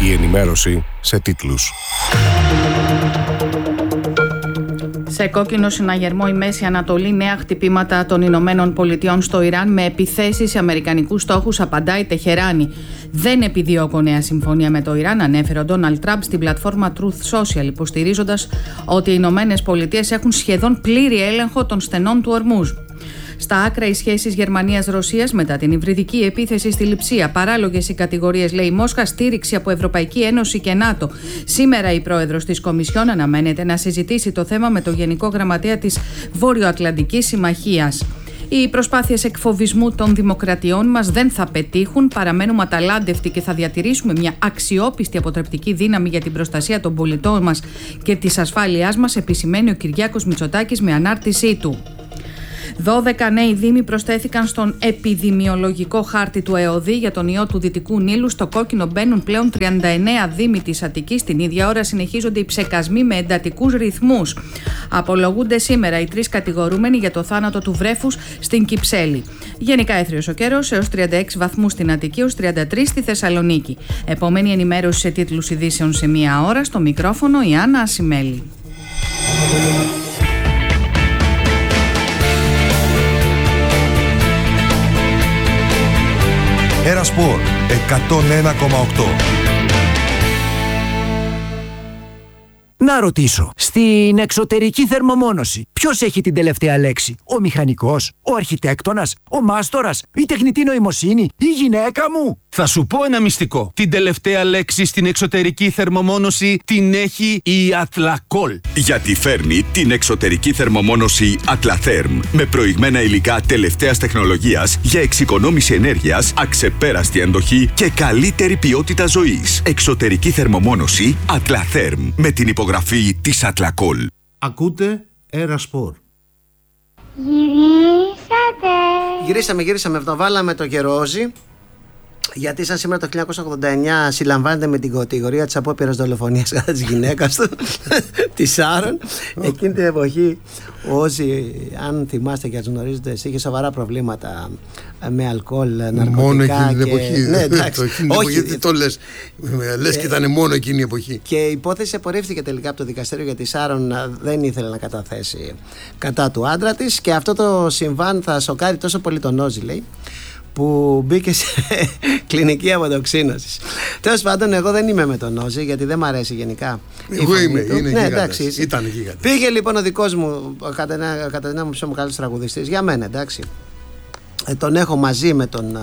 Η ενημέρωση σε τίτλους. Σε κόκκινο συναγερμό η Μέση Ανατολή, νέα χτυπήματα των Ηνωμένων Πολιτειών στο Ιράν με επιθέσεις σε αμερικανικούς στόχους, απαντάει η Τεχεράνη. Δεν επιδιώκω νέα συμφωνία με το Ιράν, ανέφερε ο Ντόναλντ Τραμπ στην πλατφόρμα Truth Social, υποστηρίζοντας ότι οι Ηνωμένες Πολιτείες έχουν σχεδόν πλήρη έλεγχο των στενών του Ορμούζ. Στα άκρα οι σχέσεις Γερμανίας-Ρωσίας μετά την υβριδική επίθεση στη Λειψία. Παράλογες οι κατηγορίες, λέει η Μόσχα, στήριξη από Ευρωπαϊκή Ένωση και ΝΑΤΟ. Σήμερα η πρόεδρος της Κομισιόν αναμένεται να συζητήσει το θέμα με το Γενικό Γραμματέα της Βόρειο-Ατλαντικής Συμμαχίας. Οι προσπάθειες εκφοβισμού των δημοκρατιών μας δεν θα πετύχουν. Παραμένουμε αταλάντευτοι και θα διατηρήσουμε μια αξιόπιστη αποτρεπτική δύναμη για την προστασία των πολιτών μας και της ασφάλειάς μας, επισημαίνει ο Κυριάκος Μητσοτάκης με ανάρτησή του. 12 νέοι δήμοι προσθέθηκαν στον επιδημιολογικό χάρτη του ΕΟΔΗ για τον ιό του Δυτικού Νείλου. Στο κόκκινο μπαίνουν πλέον 39 δήμοι της Αττικής. Την ίδια ώρα συνεχίζονται οι ψεκασμοί με εντατικούς ρυθμούς. Απολογούνται σήμερα οι 3 κατηγορούμενοι για το θάνατο του βρέφους στην Κυψέλη. Γενικά έθριος ο καιρός, έως 36 βαθμούς στην Αττική, έως 33 στη Θεσσαλονίκη. Επόμενη ενημέρωση σε τίτλους ειδήσεων σε μία ώρα. Στο μικρόφωνο η Άννα Ασημέλη. Ένα Σπορ 101,8. Να ρωτήσω, στην εξωτερική θερμομόνωση ποιος έχει την τελευταία λέξη? Ο μηχανικός, ο αρχιτέκτονας, ο μάστορας, η τεχνητή νοημοσύνη, η γυναίκα μου? Θα σου πω ένα μυστικό. Την τελευταία λέξη στην εξωτερική θερμομόνωση την έχει η Ατλακόλ. Γιατί φέρνει την εξωτερική θερμομόνωση Atlatherm με προηγμένα υλικά τελευταίας τεχνολογίας για εξοικονόμηση ενέργειας, αξεπέραστη αντοχή και καλύτερη ποιότητα ζωής. Εξωτερική θερμομόνωση Atlatherm με την υπογραφή της Ατλακόλ. Ακούτε Ένα Σπορ. Γυρίσαμε. Βάλαμε το Γερόζι. Γιατί σαν σήμερα το 1989 συλλαμβάνεται με την κατηγορία της απόπειρας δολοφονίας κατά της γυναίκας του, της Σάρων. Εκείνη την εποχή ο Όζι, αν θυμάστε και γνωρίζετε, είχε σοβαρά προβλήματα με αλκοόλ, ναρκωτικά. Μόνο εκείνη την εποχή. Ναι, εντάξει. Όχι, δεν το λες. Λες και ήταν μόνο εκείνη η εποχή. Και η υπόθεση απορρίφθηκε τελικά από το δικαστήριο, γιατί η Σάρων δεν ήθελε να καταθέσει κατά του άντρα της. Και αυτό το συμβάν θα σοκάρει τόσο πολύ τον Όζι, λέει, που μπήκε σε κλινική αποτοξίνωσης. Τέλος πάντων, εγώ δεν είμαι με τον Όζι, γιατί δεν μ' αρέσει γενικά. Εγώ είμαι, είναι ναι, γίγαντας. Ήταν γίγαντας. Πήγε λοιπόν ο δικός μου, κατά την άποψή μου, καλύτερος τραγουδιστής για μένα, εντάξει. Τον έχω μαζί με τον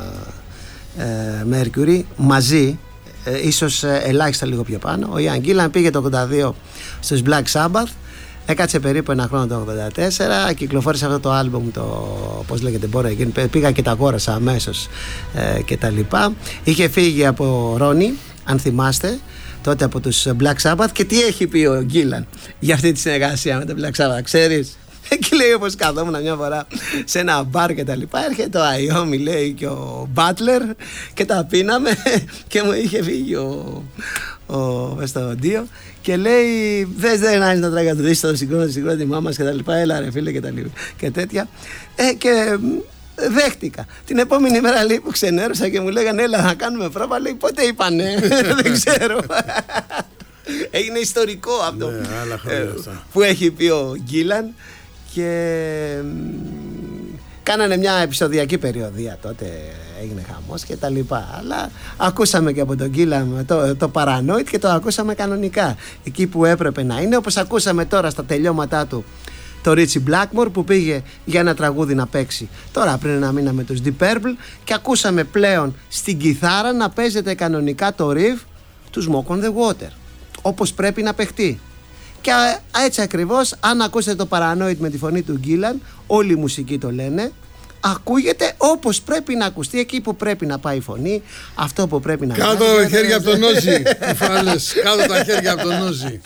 Mercury, μαζί, ίσως ελάχιστα λίγο πιο πάνω. Ο Ian Gillan πήγε το 82 στους Black Sabbath. Έκατσε περίπου ένα χρόνο το 1984, κυκλοφόρησε αυτό το άλμπουμ, το πώς λέγεται, πήγα και τα αγόρασα αμέσως και τα λοιπά. Είχε φύγει από Ρόνι, αν θυμάστε, τότε από τους Black Sabbath. Και τι έχει πει ο Γκίλαν για αυτή τη συνεργασία με τα Black Sabbath, ξέρεις? Και λέει, όπως καθόμουν μια φορά σε ένα μπαρ και τα λοιπά, έρχεται ο Αϊόμι, λέει, και ο Μπάτλερ και τα πίναμε και μου είχε φύγει στο Ντίο και λέει, θες δεν είναι να τραγουδήσεις το συγκρότημά μας και τα λοιπά, έλα ρε φίλε και τέτοια, και δέχτηκα. Την επόμενη μέρα, λέει, που ξενέρωσα και μου λέγανε έλα να κάνουμε πρόβα, λέει, πότε είπανε? Δεν ξέρω. Έγινε ιστορικό αυτό, που έχει πει ο Γκίλαν. Και κάνανε μια επεισοδιακή περιοδία τότε, έγινε χαμός και τα λοιπά. Αλλά ακούσαμε και από τον Γκίλαν το Paranoid και το ακούσαμε κανονικά εκεί που έπρεπε να είναι, όπως ακούσαμε τώρα στα τελειώματά του το Ritchie Blackmore, που πήγε για ένα τραγούδι να παίξει τώρα πριν ένα μήνα με τους Deep Purple, και ακούσαμε πλέον στην κιθάρα να παίζεται κανονικά το riff του Smoke on the Water, όπως πρέπει να παιχτεί. Και έτσι ακριβώς, αν ακούσετε το Paranoid με τη φωνή του Γκίλαν, όλοι οι μουσικοί το λένε, ακούγεται όπως πρέπει να ακουστεί, εκεί που πρέπει να πάει η φωνή, αυτό που πρέπει να κάνει. Κάτω τα χέρια από τον Όζι. Κάτω τα χέρια από τον Όζι.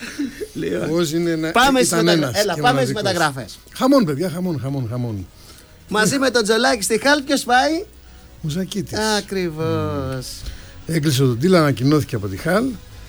Πάμε στις μεταγραφές. Χαμόν, παιδιά, χαμόν. Μαζί με τον Τζολάκη στη Χάλ, ποιος πάει? Μουζακίτης. Ακριβώς. Έκλεισε τον Τίλα, ανακοινώθηκε από τη Χάλ.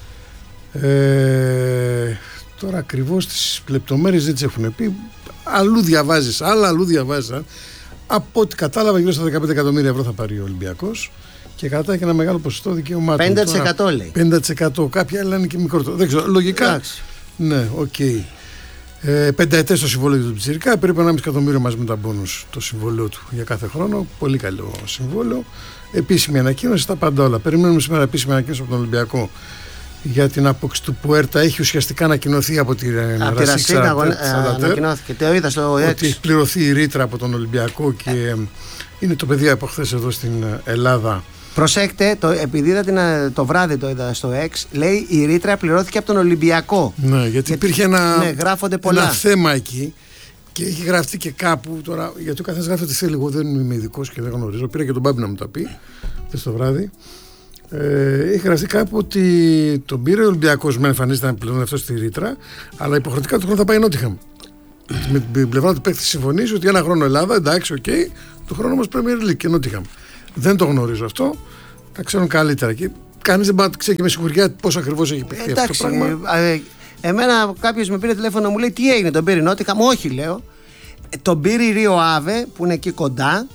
Τώρα ακριβώς τις λεπτομέρειες δεν τις έχουν πει. Αλλού διαβάζεις. Από ό,τι κατάλαβα, γύρω στα 15 εκατομμύρια ευρώ θα πάρει ο Ολυμπιακός και κρατάει και ένα μεγάλο ποσοστό δικαιωμάτων. 50% λέει. 50%. Κάποια άλλα είναι και μικρότερο. Δεν ξέρω. Λογικά. Εντάξει. Ναι, οκ. 5 ετές το συμβόλαιο του Πιτσιρικά, περίπου 1,5 εκατομμύριο μαζί με τα μπόνους το συμβόλαιο του για κάθε χρόνο. Πολύ καλό συμβόλαιο. Επίσημη ανακοίνωση, τα πάντα όλα. Περιμένουμε σήμερα επίσημη ανακοίνωση από τον Ολυμπιακό για την άποψη του Πουέρτα. Έχει ουσιαστικά ανακοινωθεί από τη Ρασίκ. Ανακοινώθηκε. Το είδα στο X. Ότι έχει πληρωθεί η ρήτρα από τον Ολυμπιακό και είναι το παιδί από χθες εδώ στην Ελλάδα. Προσέξτε, επειδή είδα το βράδυ το είδα στο X, λέει η ρήτρα πληρώθηκε από τον Ολυμπιακό. Ναι, γιατί υπήρχε ένα θέμα εκεί και έχει γραφτεί και κάπου τώρα. Γιατί ο καθένας γράφει ότι θέλει. Εγώ δεν είμαι ειδικός και δεν γνωρίζω. Πήρα και τον Μπάμπη να μου τα πει το βράδυ. Έχει γραφτεί κάπου ότι τον πήρε ο Ολυμπιακός με εμφανίζεται να πληρώνει αυτό στη ρήτρα, αλλά υποχρεωτικά του χρόνου θα πάει Νότιχαμ. Με την πλευρά του παίκτη συμφωνήσει ότι ένα χρόνο Ελλάδα, εντάξει, οκ, του χρόνου όμως Premier League και Νότιχαμ. Δεν το γνωρίζω αυτό. Τα ξέρουν καλύτερα. Και κανείς δεν ξέρει και με σιγουριά πώς ακριβώς έχει παιχτεί αυτό το πράγμα. Εμένα κάποιος με πήρε τηλέφωνο, μου λέει τι έγινε, τον πήρε Νότιχαμ. Όχι, λέω. Τον πήρε η Ρίο Άβε που είναι εκεί κοντά.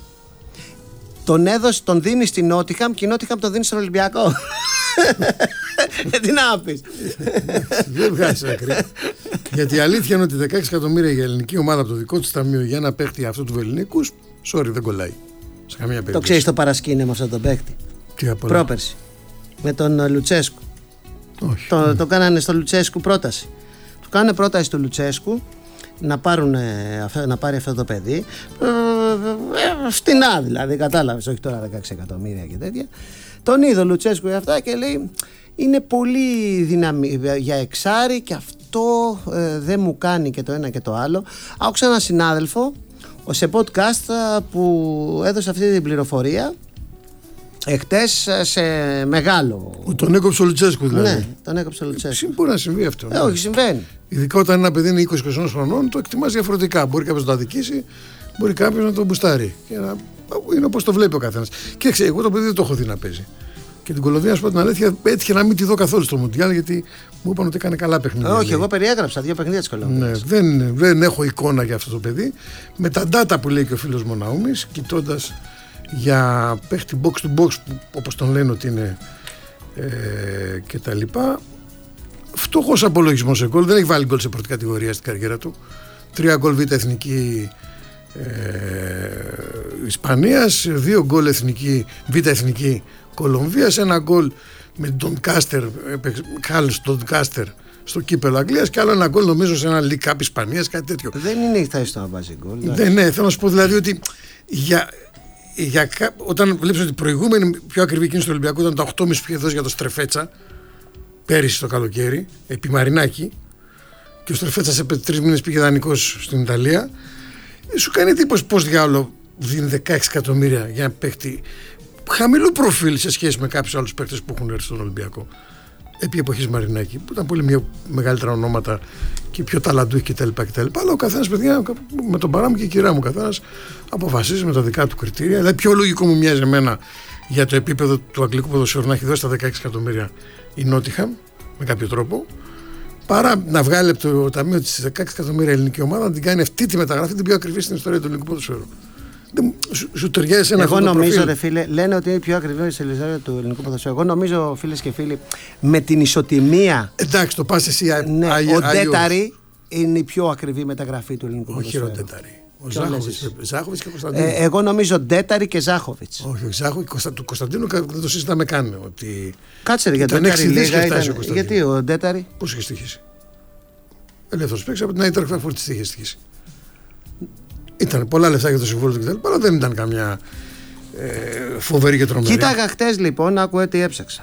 Τον δίνει στην Νότιχαμ και η Νότιχαμ τον δίνει στον Ολυμπιακό. Τι να πεις. Δεν βγάζει άκρη. Γιατί η αλήθεια είναι ότι 16 εκατομμύρια για ελληνική ομάδα από το δικό της ταμείο για ένα παίχτη αυτού του Βεληνικού, sorry, δεν κολλάει. Σε καμία περίπτωση. Το ξέρεις το παρασκήνιο με αυτόν τον παίχτη. Πρόπερση. Με τον Λουτσέσκου. Όχι. Το κάνανε στο Λουτσέσκου πρόταση. Του κάνανε πρόταση στο Λουτσέσκου να πάρει αυτό το παιδί. Φτηνά δηλαδή, κατάλαβες, όχι τώρα 16 εκατομμύρια και τέτοια. Τον είδε ο Λουτσέσκου για αυτά και λέει είναι πολύ δυναμή για εξάρι και αυτό δεν μου κάνει και το ένα και το άλλο. Άκουσα έναν συνάδελφο σε podcast που έδωσε αυτή την πληροφορία εχτες σε μεγάλο. Τον έκοψε ο Λουτσέσκου δηλαδή. Ναι, τον έκοψε ο Λουτσέσκου. Μπορεί να συμβεί αυτό. Όχι, συμβαίνει. Ειδικά όταν ένα παιδί είναι 20-21 χρονών, το εκτιμάς διαφορετικά. Μπορεί κάποιος να το αδικήσει, μπορεί κάποιος να το μπουστάρει. Είναι όπως το βλέπει ο καθένας. Κοίταξε, εγώ το παιδί δεν το έχω δει να παίζει. Και την Κολομβία, να σου πω την αλήθεια, έτυχε να μην τη δω καθόλου στο Μουντιάλ γιατί μου είπαν ότι έκανε καλά παιχνίδια. Όχι, εγώ περιέγραψα 2 παιχνίδια της Κολομβίας. Ναι, δεν έχω εικόνα για αυτό το παιδί. Με τα data που λέει και ο φίλος μου Ναούμης, κοιτώντας για παίχτη box to box, όπως τον λένε ότι είναι και τα λοιπά. Φτωχός απολογισμός σε γκολ, δεν έχει βάλει γκολ σε πρώτη κατηγορία στην καριέρα του. 3 γκολ β' εθνική Ισπανίας, 2 γκολ β' εθνική Κολομβίας, 1 γκολ με τον Κάστερ, τον Κάστερ στο κύπελο Αγγλίας και άλλο 1 γκολ νομίζω σε ένα League Cup Ισπανίας, κάτι τέτοιο. Δεν είναι η θέση του να βάζει γκολ. Ναι, θέλω να σου πω δηλαδή ότι όταν βλέπεις ότι η προηγούμενη πιο ακριβή κίνηση του Ολυμπιακού ήταν τα 8,5 που είχε δώσει για το Στρεφέτσα πέρυσι το καλοκαίρι, επί Μαρινάκη, και ο Στρεφέτσας σε 3 μήνες πήγε δανεικός στην Ιταλία, σου κάνει εντύπωση πώς διάολο δίνει 16 εκατομμύρια για ένα παίχτη χαμηλού προφίλ σε σχέση με κάποιους άλλους παίχτες που έχουν έρθει στον Ολυμπιακό επί εποχής Μαρινάκη, που ήταν πολύ μεγαλύτερα ονόματα και πιο ταλαντούχοι κτλ. Αλλά ο καθένας, παιδιά, με τον παρά μου και η κυρία μου, ο καθένας αποφασίζει με τα δικά του κριτήρια. Δηλαδή, πιο λογικό μου μοιάζει εμένα για το επίπεδο του αγγλικού ποδοσφαίρου να έχει δώσει τα 16 εκατομμύρια η Νότιχαμ με κάποιο τρόπο, παρά να βγάλει από το ταμείο της 16 εκατομμύρια ελληνική ομάδα να την κάνει αυτή τη μεταγραφή την πιο ακριβή στην ιστορία του ελληνικού ποδοσφαίρου. Σου ταιριάζει ένα Εγώ νομίζω, ρε φίλε, λένε ότι είναι πιο ακριβή στην ιστορία του ελληνικού ποδοσφαίρου. Εγώ νομίζω, φίλες και φίλοι, με την ισοτιμία. Εντάξει, το πας εσύ. Ο Ντέταρη είναι η πιο ακριβή μεταγραφή του ελληνικού ποδοσφαίρου. Όχι, ο Ντέταρη. Ο Ζάχοβιτς και Κωνσταντίνου. Εγώ νομίζω Ντέταρη και Ζάχοβιτς. Όχι, του Κωνσταντίνου δεν το συζητάμε καν. Κάτσε ρε, για τον Ντέταρη. Γιατί ο Ντέταρη. Πώς είχε στοιχήσει. Ελεύθερος παίκτης από την Άιτραχτ Φραγκφούρτης είχε στοιχήσει. Ήταν πολλά λεφτά για το συμβόλαιο του κτλ. Αλλά δεν ήταν καμιά φοβερή και τρομερή. Κοίταγα χτες λοιπόν, άκουε τι έψαξα.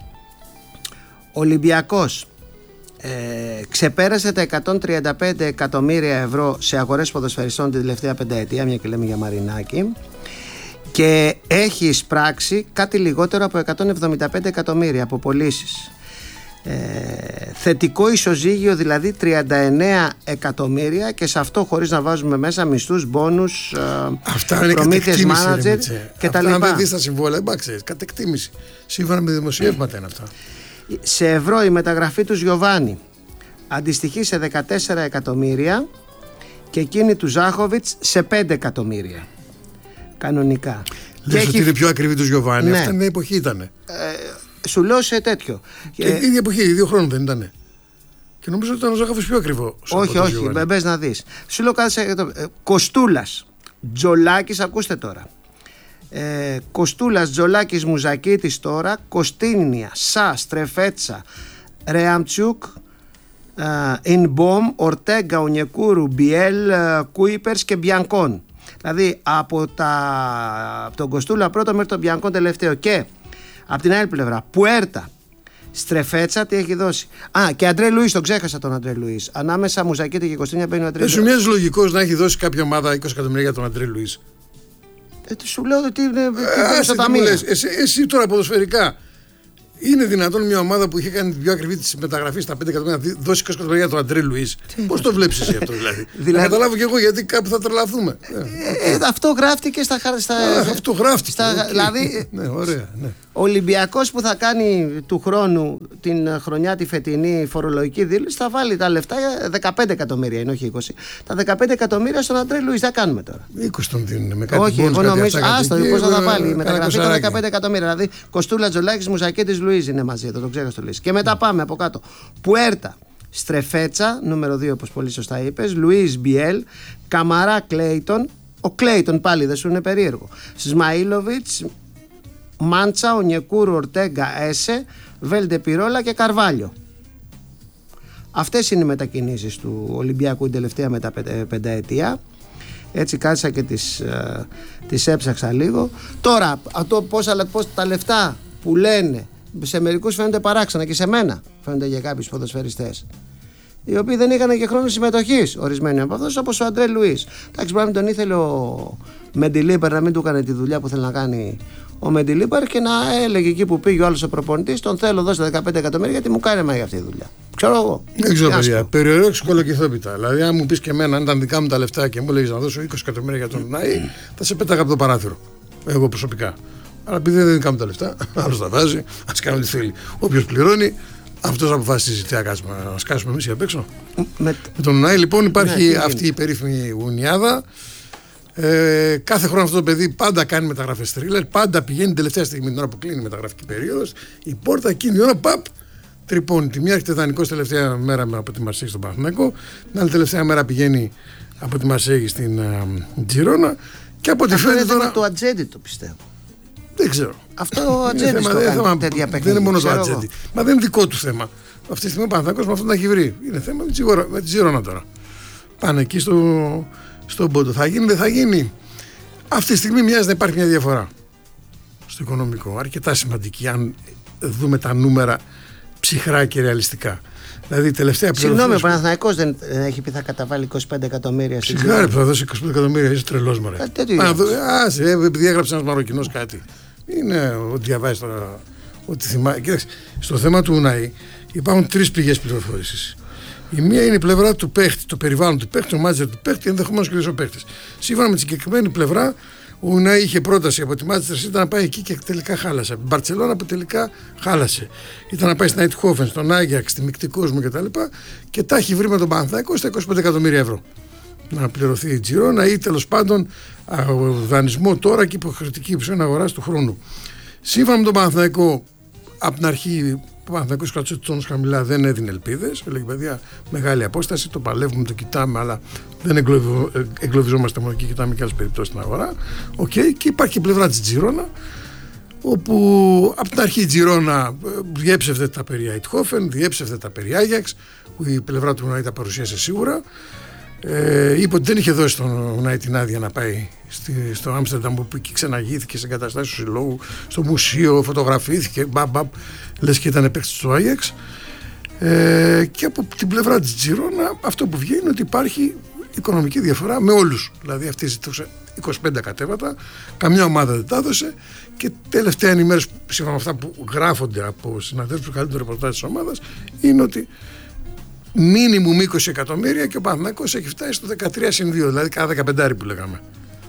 Ολυμπιακός ξεπέρασε τα 135 εκατομμύρια ευρώ σε αγορές ποδοσφαιριστών την τελευταία πενταετία, μια και λέμε για Μαρινάκη, και έχει εισπράξει κάτι λιγότερο από 175 εκατομμύρια από πωλήσεις. Θετικό ισοζύγιο δηλαδή 39 εκατομμύρια, και σε αυτό χωρίς να βάζουμε μέσα μισθούς, μπόνους, προμήθειες μάνατζερ και τα λοιπά. Αν δεν δεις τα συμβόλαια, εντάξει, κατεκτήμηση. Σύμφωνα με δημοσιεύματα είναι αυτά. Σε ευρώ η μεταγραφή του Γιοβάνι αντιστοιχεί σε 14 εκατομμύρια και εκείνη του Ζάχοβιτς σε 5 εκατομμύρια κανονικά. Λες ότι είναι πιο ακριβή του Γιωβάνι. Ναι. Αυτά είναι εποχή ήταν. Σου λέω σε τέτοιο. Και η ίδια εποχή, 2 χρόνων δεν ήταν. Και νομίζω ότι ήταν ο Ζάχαρος πιο ακριβό. Όχι, μπες να δεις. Σου λέω κάτι. Κοστούλας, Τζολάκης, ακούστε τώρα. Κοστούλας, Τζολάκης, Μουζακίτης τώρα, Κοστίνια, Σα, Στρεφέτσα, Ρεαμτσούκ, Ινμπομ, Ορτέγκα, Ονιεκούρου, Μπιέλ, Κούιπερς και Μπιανκόν. Δηλαδή από τον Κοστούλα πρώτο μέχρι τον Μπιανκόν τελευταίο. Και από την άλλη πλευρά Πουέρτα, Στρεφέτσα, τι έχει δώσει. Και Αντρέ Λουίς, τον ξέχασα τον Αντρέ Λουίς. Ανάμεσα Μουζακίτη και Κοστίνια μπαίνει ο Αντρέ Λουίς. Δεν σου μοιάζει λογικός να έχει δώσει κάποια ομάδα 20 εκατομμύρια για τον Αντρέ Λουίς? Σου λέω ότι είναι στο ταμείο. Εσύ τώρα ποδοσφαιρικά, είναι δυνατόν μια ομάδα που είχε κάνει την πιο ακριβή τη μεταγραφή στα 5 εκατομμύρια να δώσει 20 εκατομμύρια για τον Αντρέ Λουίς? Πώς το βλέπεις εσύ αυτό δηλαδή? Να καταλάβω κι εγώ, γιατί κάπου θα τρελαθούμε. Αυτό γράφτηκε στα. Αυτό γράφτηκε. Δηλαδή. Ναι, ωραία. Ναι. Ο Ολυμπιακός που θα κάνει του χρόνου την χρονιά τη φετινή φορολογική δήλωση θα βάλει τα λεφτά, 15 εκατομμύρια είναι, όχι 20. Τα 15 εκατομμύρια στον Αντρέ Λουίς, θα κάνουμε τώρα. 20 τον δίνουν με κάτι. Όχι, εγώ νομίζω. Άστο, πώς θα τα βάλει. Η μεταγραφή τα 15 15. εκατομμύρια. Δηλαδή Κοστούλα, Τζολάκης, Μουζακίτης, Λουίς είναι μαζί εδώ, τον ξέχασα το Λουίς. Και μετά πάμε από κάτω. Πουέρτα, Στρεφέτσα, νούμερο 2 όπως πολύ σωστά είπες, Λουίς Μπιέλ, Καμαρά Κλέιτον. Ο Κλέιτον πάλι δεν σου είναι περίεργο. Σμαΐλοβιτς, Μάντσα, Ονιεκούρου, Ορτέγκα, Έσε, Βέλντε Πιρόλα και Καρβάλιο. Αυτές είναι οι μετακινήσεις του Ολυμπιακού την τελευταία πενταετία. Έτσι κάτσα και τις έψαξα λίγο. Τώρα, πώς τα λεφτά που λένε σε μερικούς φαίνονται παράξενα, και σε μένα φαίνονται για κάποιους ποδοσφαιριστές, οι οποίοι δεν είχαν και χρόνο συμμετοχής, ορισμένοι από αυτούς, όπως ο Αντρέ Λουίς. Εντάξει, μπορεί να μην τον ήθελε ο Μεντιλίπερ, να μην του έκανε τη δουλειά που θέλει να κάνει ο Μεντιλίπερ, και να έλεγε εκεί που πήγε ο άλλος ο προπονητής, τον θέλω, δώστε 15 εκατομμύρια γιατί μου κάνει για αυτή τη δουλειά. Ξέρω εγώ. Δεν ξέρω, παιδιά. Περιορέξου κολοκυθόπιτα. Δηλαδή, αν μου πει και εμένα, αν ήταν δικά μου τα λεφτά και μου έλεγε να δώσω 20 εκατομμύρια για τον Νάη, θα σε πέταγα από το παράθυρο. Εγώ προσωπικά. Αλλά επειδή δεν είναι δικά μου τα λεφτά, άλλο τα βάζει, α κάνει ό,τι θέλει. Όποιος πληρώνει, αυτός αποφασίζει τι θα κάνουμε. Να σκάσουμε εμείς απ' έξω. Με τον Νάη, λοιπόν, υπάρχει αυτή η περίφημη γουνιάδα. Κάθε χρόνο αυτό το παιδί πάντα κάνει μεταγραφές θρίλερ, πάντα πηγαίνει την τελευταία στιγμή, την ώρα που κλείνει η μεταγραφική περίοδος. Η πόρτα εκείνη την ώρα, τρυπώνει. Τη μία έρχεται δανεικός τελευταία μέρα από τη Μαρσέγη στον Παναθηναϊκό, την άλλη τελευταία μέρα πηγαίνει από τη Μαρσέγη στην Τζιρόνα. Και από ό,τι φαίνεται τώρα. Το ατζέντη το πιστεύω. Δεν ξέρω. Αυτό ο ατζέντη το κάνει τέτοια παιχνίδια. Δεν είναι μόνο το ατζέντη. Μα δεν είναι δικό του θέμα. Αυτή τη στιγμή ο Παναθηναϊκός με αυτό να έχει βρει. Είναι θέμα με τη Τζιρόνα τώρα. Πάνε εκεί στον πόντο. Θα γίνει, δεν θα γίνει. Αυτή τη στιγμή μοιάζει να υπάρχει μια διαφορά στο οικονομικό. Αρκετά σημαντική, αν δούμε τα νούμερα ψυχρά και ρεαλιστικά. Δηλαδή, τελευταία πληροφορία. Συγγνώμη, ο Παναθηναϊκός δεν έχει πει θα καταβάλει 25 εκατομμύρια στην Τζιρόνα. Συγγνώμη, θα δώσει 25 εκατομμύρια, είσαι τρελός μωρέ. Επειδή έγραψε ένας Μαροκινός κάτι. Είναι ότι διαβάζει τώρα. Ότι θυμάμαι. Κοίταξε, στο θέμα του Ουνάη υπάρχουν 3 πηγές πληροφόρησης. Η μία είναι η πλευρά του παίχτη, το περιβάλλον του παίχτη, ο μάτζερ του παίχτη, ενδεχομένως και ο παίχτη. Σύμφωνα με τη συγκεκριμένη πλευρά, ο Ουνάη είχε πρόταση από τη Manchester City να πάει εκεί και τελικά χάλασε. Από την Μπαρτσελόνα που τελικά χάλασε. Ήταν να πάει στην Eindhoven, στον Άγιαξ, στη μεικτή κόσμο κτλ. Και τα έχει βρει με τον Παναθηναϊκό στα 25 εκατομμύρια ευρώ. Να πληρωθεί η Τζιρόνα ή τέλος πάντων δανεισμό τώρα και υποχρεωτική υψηλή αγορά του χρόνου. Σύμφωνα με τον Παναθηναϊκό, από την αρχή. Ο Παναθηναϊκός κρατούσε τους τόνους χαμηλά, δεν έδινε ελπίδες. Έλεγε παιδιά, μεγάλη απόσταση, το παλεύουμε, το κοιτάμε, αλλά δεν εγκλωβιζόμαστε μόνο και κοιτάμε και άλλες περιπτώσεις στην αγορά. Και υπάρχει η πλευρά της Τζιρόνα, όπου από την αρχή η Τζιρόνα διέψευδε τα περί Αιτχόφεν, διέψευδε τα περί Άγιαξ, που η πλευρά του Ουνάη τα παρουσίασε σίγουρα. Είπε ότι δεν είχε δώσει στον Ουνάη την άδεια να πάει στο Άμστερνταμ, που εκεί ξαναγήθηκε σε εγκαταστάσεις του συλλόγου, στο μουσείο, φωτογραφήθηκε, λες και ήταν παίκτης του Άγιαξ. Και από την πλευρά της Τζιρόνα αυτό που βγαίνει είναι ότι υπάρχει οικονομική διαφορά με όλους. Δηλαδή αυτή ζητούσε 25 κατέβατα, καμιά ομάδα δεν τα έδωσε, και τελευταία ενημέρωση, σύμφωνα με αυτά που γράφονται από συναδέλφους του καλύτερου ρεπορτάζ της ομάδας, είναι ότι μίνιμουμ 20 εκατομμύρια και ο Παναθηναϊκός έχει φτάσει στο 13+2, δηλαδή cada 15 που λέγαμε.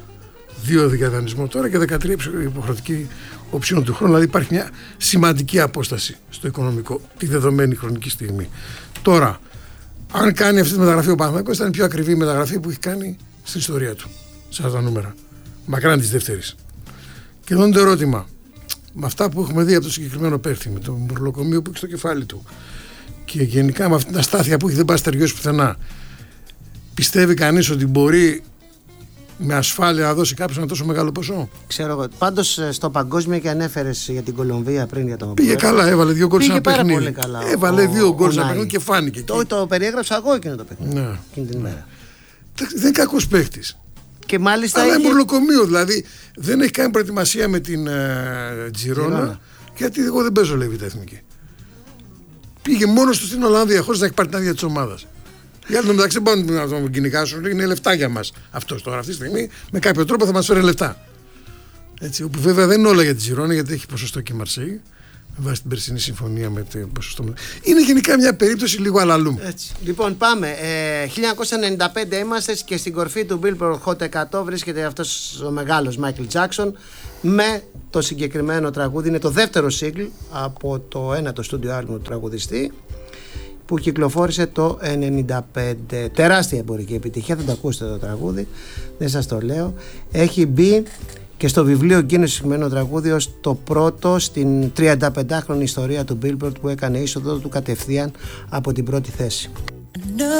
2 για δανεισμό τώρα και 13 υποχρεωτική οψιόν του χρόνου. Δηλαδή υπάρχει μια σημαντική απόσταση στο οικονομικό τη δεδομένη χρονική στιγμή. Τώρα, αν κάνει αυτή τη μεταγραφή ο Παναθηναϊκός, ήταν η πιο ακριβή μεταγραφή που έχει κάνει στην ιστορία του. Σε αυτά τα νούμερα. Μακράν της δεύτερης. Και εδώ είναι το ερώτημα. Με αυτά που έχουμε δει από το συγκεκριμένο παίχτη, με το μουρλοκομείο που έχει στο κεφάλι του και γενικά με αυτή την αστάθεια που έχει, δεν πάει στεριώσει πουθενά, πιστεύει κανείς ότι μπορεί με ασφάλεια να δώσει κάποιος ένα τόσο μεγάλο ποσό? Ξέρω εγώ. Πάντως στο παγκόσμιο, και ανέφερες για την Κολομβία πριν για τον Πήγε καλά, έβαλε 2 γκολ σε ένα παιχνίδι. Πολύ καλά. Έβαλε 2 γκολ σε ένα παιχνίδι και φάνηκε. Το περιέγραψα εγώ εκείνο το παιχνίδι. Ναι. Εκείνη την ημέρα. Δεν είναι κακός παίχτης. Και μάλιστα. Αλλά είναι μουρλοκομείο, δηλαδή δεν έχει κάνει προετοιμασία με την Τζιρόνα, γιατί εγώ δεν παίζω Λεβίτα εθνική. Πήγε μόνος του στην Ολλανδία χωρίς να έχει πάρει την άδεια της ομάδας. Οι άλλοι μεταξύ πάνε να τον κυνηγάσουν, είναι λεφτά για μας. Αυτός τώρα αυτή τη στιγμή με κάποιο τρόπο θα μας φέρει λεφτά. Έτσι, όπου βέβαια δεν είναι όλα για την Τζιρόνα, γιατί έχει ποσοστό και η Μαρσέη. Με βάση την περσινή συμφωνία με το ποσοστό. Είναι γενικά μια περίπτωση λίγο αλλαλού. Λοιπόν, πάμε. 1995 είμαστε και στην κορφή του Billboard Hot 100 βρίσκεται αυτός ο μεγάλος Michael Jackson με το συγκεκριμένο τραγούδι. Είναι το δεύτερο single από το ένατο στούντιο άλμπουμ του τραγουδιστή, που κυκλοφόρησε το 1995. Τεράστια εμπορική επιτυχία, θα το ακούσετε το τραγούδι, δεν σας το λέω. Έχει μπει και στο βιβλίο Guinness συγκεκριμένο τραγούδι ως το πρώτο στην 35χρονη ιστορία του Billboard που έκανε είσοδο του κατευθείαν από την πρώτη θέση.